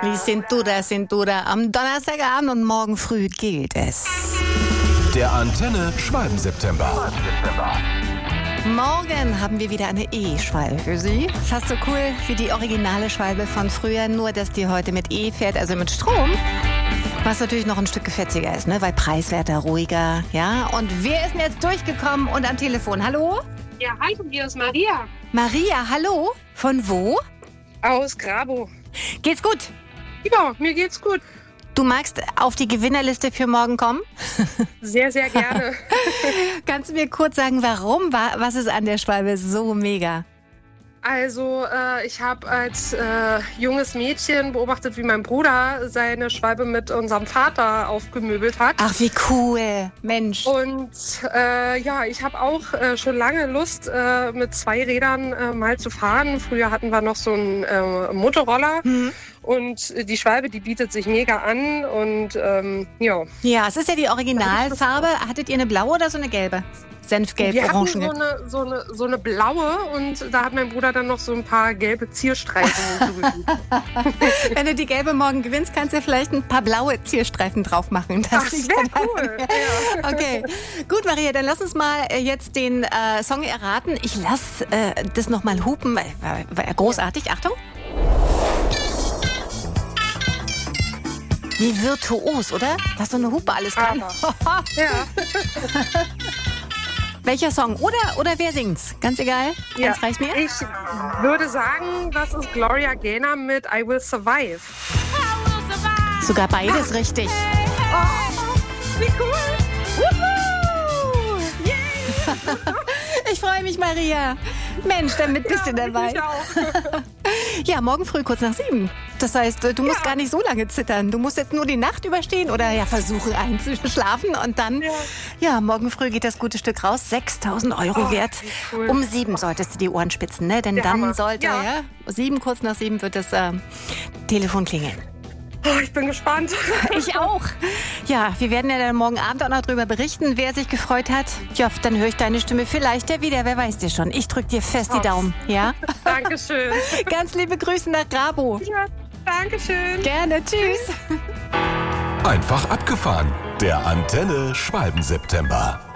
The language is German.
Die Cintura. Am Donnerstagabend und morgen früh gilt es. Der Antenne Schwalben-September. Morgen haben wir wieder eine E-Schwalbe für Sie. Fast so cool wie die originale Schwalbe von früher, nur dass die heute mit E fährt, also mit Strom. Was natürlich noch ein Stück gefetziger ist, ne? Weil preiswerter, ruhiger, ja. Und wer ist denn jetzt durchgekommen und am Telefon? Hallo? Ja, hallo, hier ist Maria. Maria, hallo? Von wo? Aus Grabow. Geht's gut? Ja, mir geht's gut. Du magst auf die Gewinnerliste für morgen kommen? Sehr, sehr gerne. Kannst du mir kurz sagen, warum? Was ist an der Schwalbe so mega? Also, ich habe als junges Mädchen beobachtet, wie mein Bruder seine Schwalbe mit unserem Vater aufgemöbelt hat. Ach, wie cool. Mensch. Und ich habe auch schon lange Lust, mit 2 Rädern mal zu fahren. Früher hatten wir noch so einen Motorroller. Und die Schwalbe, die bietet sich mega an. Und ja. Ja, es ist ja die Originalfarbe. Hattet ihr eine blaue oder so eine gelbe? Senfgelb, wir orange. hatten so eine blaue und da hat mein Bruder dann noch so ein paar gelbe Zierstreifen hinzugefügt. Wenn du die gelbe morgen gewinnst, kannst du vielleicht ein paar blaue Zierstreifen drauf machen. Das wäre cool. Ja. Okay, gut Maria, dann lass uns mal jetzt den Song erraten. Ich lass das nochmal hupen, war großartig. Achtung. Wie virtuos, oder? Was so eine Hupe alles kann. Ja. Welcher Song? Oder wer singt's? Ganz egal. Ja. Eins reicht mir. Ich würde sagen, das ist Gloria Gaynor mit I Will Survive. Sogar beides richtig. Oh, wie cool. Wuhu! Yeah. Ich freue mich, Maria. Mensch, damit bist du dabei. Ich auch. Ja, morgen früh kurz nach 7. Das heißt, du musst gar nicht so lange zittern. Du musst jetzt nur die Nacht überstehen oder versuchen einzuschlafen. Und dann, morgen früh geht das gute Stück raus. 6.000 Euro wert. Cool. Um 7 solltest du die Ohren spitzen, ne? Denn Der dann Hammer. sollte, 7, kurz nach 7 wird das Telefon klingeln. Oh, ich bin gespannt. Ich auch. Ja, wir werden ja dann morgen Abend auch noch darüber berichten, wer sich gefreut hat. Ja, dann höre ich deine Stimme vielleicht ja wieder, wer weiß dir schon. Ich drücke dir fest die Daumen, ja? Dankeschön. Ganz liebe Grüße nach Grabow. Ja, Dankeschön. Gerne, tschüss. Einfach abgefahren. Der Antenne Schwalben-September.